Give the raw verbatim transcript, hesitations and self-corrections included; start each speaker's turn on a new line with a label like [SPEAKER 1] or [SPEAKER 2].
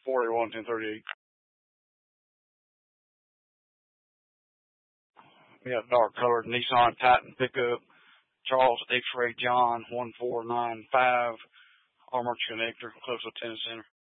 [SPEAKER 1] four eight one, ten thirty-eight. We got dark colored Nissan Titan pickup. Charles X-Ray John one four nine five. Armored connector, close to Tennis Center.